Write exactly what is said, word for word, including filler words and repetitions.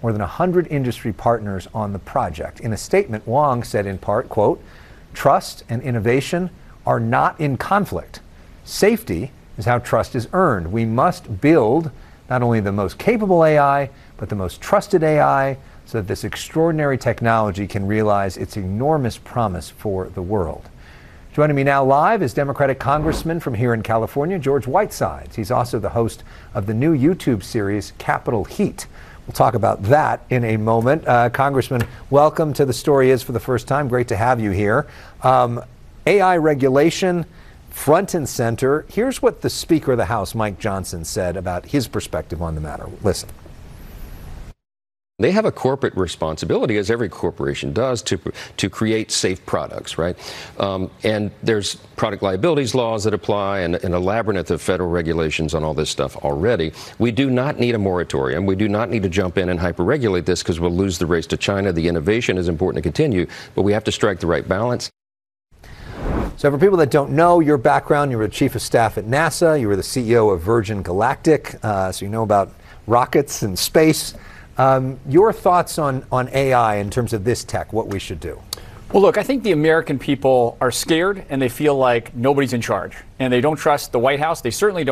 more than one hundred industry partners on the project. In a statement, Wang said in part, quote, "Trust and innovation are not in conflict. Safety is how trust is earned. We must build not only the most capable A I, but the most trusted A I so that this extraordinary technology can realize its enormous promise for the world." Joining me now live is Democratic Congressman from here in California, George Whitesides. He's also the host of the new YouTube series, Capitol Heat. We'll talk about that in a moment. Uh, Congressman, welcome to The Story Is for the first time. Great to have you here. Um, A I regulation, front and center. Here's what the Speaker of the House, Mike Johnson, said about his perspective on the matter. Listen. They have a corporate responsibility, as every corporation does, to to create safe products, right? Um, and there's product liabilities laws that apply and, and a labyrinth of federal regulations on all this stuff already. We do not need a moratorium. We do not need to jump in and hyper-regulate this because we'll lose the race to China. The innovation is important to continue, but we have to strike the right balance. So for people that don't know your background, you were the Chief of Staff at NASA. You were the C E O of Virgin Galactic, uh, so you know about rockets and space. Um, your thoughts on, on A I in terms of this tech, what we should do? Well, look, I think the American people are scared and they feel like nobody's in charge and they don't trust the White House. They certainly don't.